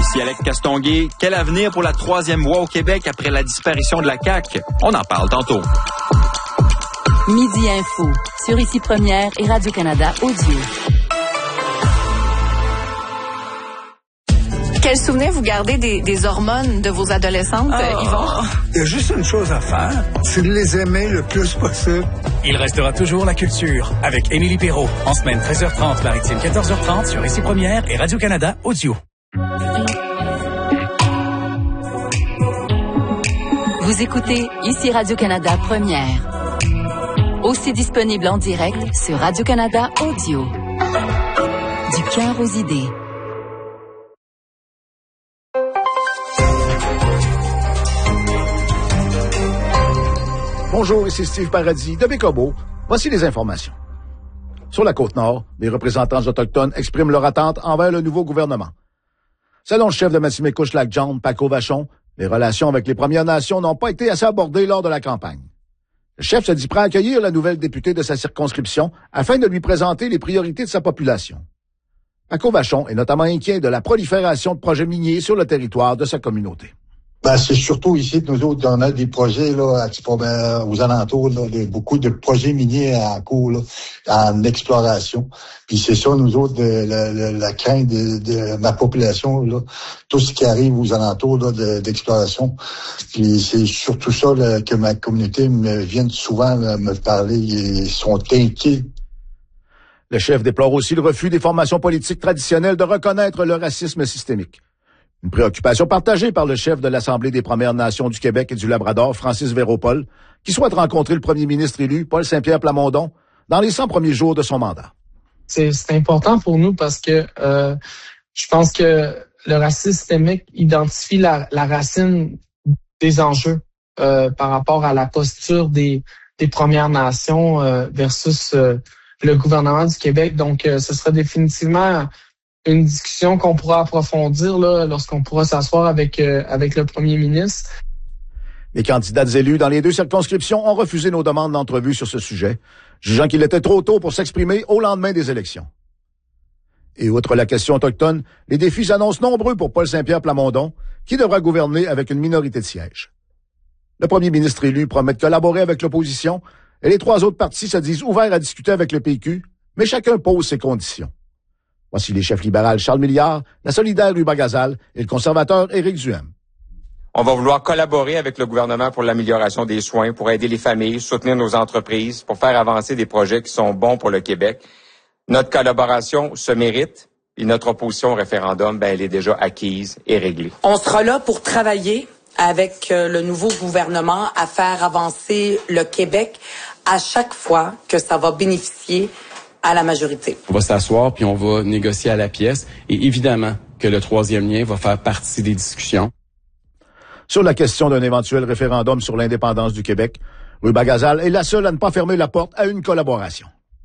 Ici Alex Castonguay. Quel avenir pour la troisième voie au Québec après la disparition de la CAQ? On en parle tantôt. Midi Info, sur Ici Première et Radio-Canada Audio. Quel souvenir vous gardez des hormones de vos adolescentes, Yvon? Il y a juste une chose à faire, c'est de les aimer le plus possible. Il restera toujours la culture avec Émilie Perrault, en semaine 13h30, maritime 14h30 sur Ici Première et Radio-Canada Audio. Vous écoutez Ici Radio-Canada Première. Aussi disponible en direct sur Radio-Canada Audio. Du cœur aux idées. Bonjour, ici Steve Paradis de Bécomo. Voici les informations. Sur la Côte-Nord, les représentants autochtones expriment leur attente envers le nouveau gouvernement. Selon le chef de Matimekouche-Lac-John, Paco Vachon, les relations avec les Premières Nations n'ont pas été assez abordées lors de la campagne. Le chef se dit prêt à accueillir la nouvelle députée de sa circonscription afin de lui présenter les priorités de sa population. Paco Vachon est notamment inquiet de la prolifération de projets miniers sur le territoire de sa communauté. C'est surtout ici que nous autres, on a des projets là, aux alentours, là, beaucoup de projets miniers en cours, là, en exploration. Puis c'est ça, nous autres, la crainte de ma population, là, tout ce qui arrive aux alentours là, d'exploration. Puis c'est surtout ça là, que ma communauté me vient souvent là, me parler. Ils sont inquiets. Le chef déplore aussi le refus des formations politiques traditionnelles de reconnaître le racisme systémique. Une préoccupation partagée par le chef de l'Assemblée des Premières Nations du Québec et du Labrador, Francis Véropol, qui souhaite rencontrer le premier ministre élu, Paul Saint-Pierre Plamondon, dans les 100 premiers jours de son mandat. C'est important pour nous parce que je pense que le racisme systémique identifie la racine des enjeux par rapport à la posture des Premières Nations versus le gouvernement du Québec. Donc, ce sera définitivement une discussion qu'on pourra approfondir là, lorsqu'on pourra s'asseoir avec le premier ministre. Les candidates élues dans les deux circonscriptions ont refusé nos demandes d'entrevue sur ce sujet, jugeant qu'il était trop tôt pour s'exprimer au lendemain des élections. Et outre la question autochtone, les défis s'annoncent nombreux pour Paul Saint-Pierre Plamondon, qui devra gouverner avec une minorité de sièges. Le premier ministre élu promet de collaborer avec l'opposition et les trois autres partis se disent ouverts à discuter avec le PQ, mais chacun pose ses conditions. Voici les chefs libéraux Charles Milliard, la solidaire Ruba Gazal et le conservateur Éric Duhem. On va vouloir collaborer avec le gouvernement pour l'amélioration des soins, pour aider les familles, soutenir nos entreprises, pour faire avancer des projets qui sont bons pour le Québec. Notre collaboration se mérite et notre opposition au référendum, elle est déjà acquise et réglée. On sera là pour travailler avec le nouveau gouvernement à faire avancer le Québec à chaque fois que ça va bénéficier à la majorité. On va s'asseoir puis on va négocier à la pièce et évidemment que le troisième lien va faire partie des discussions. Sur la question d'un éventuel référendum sur l'indépendance du Québec, Ruba Gazal est la seule à ne pas fermer la porte à une collaboration.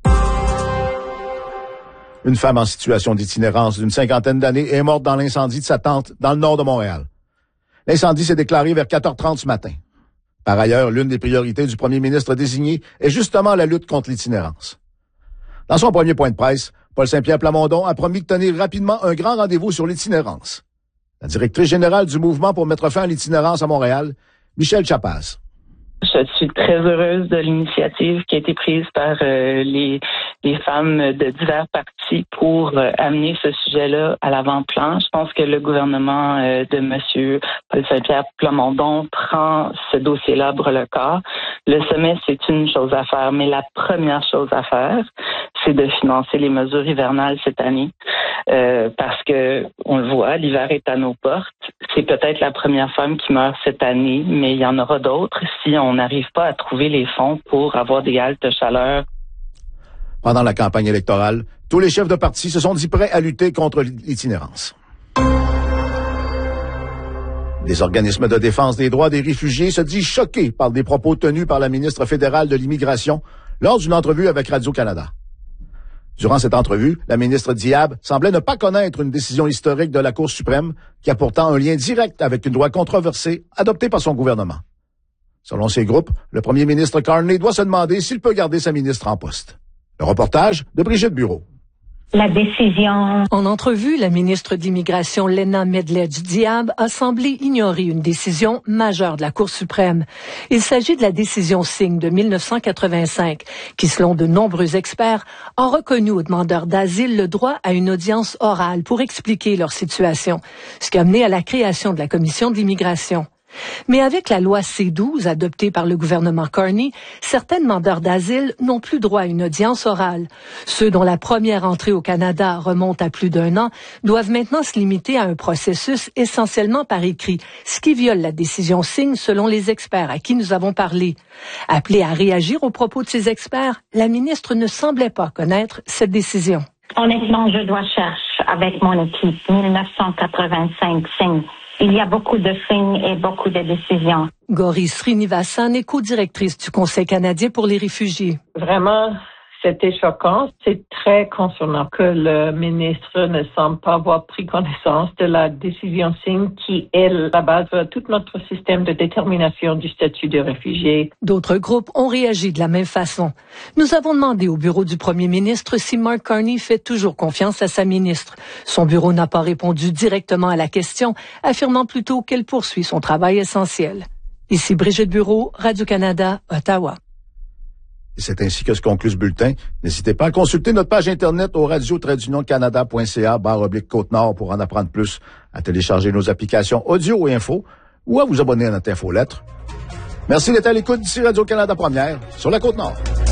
Une femme en situation d'itinérance d'une 50aine d'années est morte dans l'incendie de sa tente dans le nord de Montréal. L'incendie s'est déclaré vers 4h30 ce matin. Par ailleurs, l'une des priorités du premier ministre désigné est justement la lutte contre l'itinérance. Dans son premier point de presse, Paul Saint-Pierre Plamondon a promis de tenir rapidement un grand rendez-vous sur l'itinérance. La directrice générale du mouvement pour mettre fin à l'itinérance à Montréal, Michèle Chapaz. Je suis très heureuse de l'initiative qui a été prise par les femmes de divers partis pour amener ce sujet-là à l'avant-plan. Je pense que le gouvernement de M. Paul Saint-Pierre Plamondon prend ce dossier-là à bras-le-corps. Le sommet, c'est une chose à faire, mais la première chose à faire, c'est de financer les mesures hivernales cette année. Parce que, on le voit, l'hiver est à nos portes. C'est peut-être la première femme qui meurt cette année, mais il y en aura d'autres si on n'arrive pas à trouver les fonds pour avoir des haltes chaleur. Pendant la campagne électorale, tous les chefs de parti se sont dit prêts à lutter contre l'itinérance. Les organismes de défense des droits des réfugiés se disent choqués par des propos tenus par la ministre fédérale de l'Immigration lors d'une entrevue avec Radio-Canada. Durant cette entrevue, la ministre Diab semblait ne pas connaître une décision historique de la Cour suprême qui a pourtant un lien direct avec une loi controversée adoptée par son gouvernement. Selon ces groupes, le premier ministre Carney doit se demander s'il peut garder sa ministre en poste. Le reportage de Brigitte Bureau. la décision. En entrevue, la ministre d'Immigration, Lena Medledj-Diab, a semblé ignorer une décision majeure de la Cour suprême. Il s'agit de la décision Singh de 1985, qui, selon de nombreux experts, a reconnu aux demandeurs d'asile le droit à une audience orale pour expliquer leur situation, ce qui a mené à la création de la Commission de l'immigration. Mais avec la loi C-12 adoptée par le gouvernement Carney, certains demandeurs d'asile n'ont plus droit à une audience orale. Ceux dont la première entrée au Canada remonte à plus d'1 an doivent maintenant se limiter à un processus essentiellement par écrit, ce qui viole la décision Singh selon les experts à qui nous avons parlé. Appelée à réagir aux propos de ces experts, la ministre ne semblait pas connaître cette décision. Honnêtement, je dois chercher avec mon équipe 1985 Singh. Il y a beaucoup de signes et beaucoup de décisions. Gauri Srinivasan est co-directrice du Conseil canadien pour les réfugiés. Vraiment, c'était choquant. C'est très concernant que le ministre ne semble pas avoir pris connaissance de la décision Singh qui est la base de tout notre système de détermination du statut de réfugié. D'autres groupes ont réagi de la même façon. Nous avons demandé au bureau du premier ministre si Mark Carney fait toujours confiance à sa ministre. Son bureau n'a pas répondu directement à la question, affirmant plutôt qu'elle poursuit son travail essentiel. Ici Brigitte Bureau, Radio-Canada, Ottawa. Et c'est ainsi que se conclut ce bulletin. N'hésitez pas à consulter notre page Internet au radio-canada.ca/Côte-Nord pour en apprendre plus, à télécharger nos applications audio et info ou à vous abonner à notre infolettre. Merci d'être à l'écoute d'ici Radio-Canada Première sur la Côte-Nord.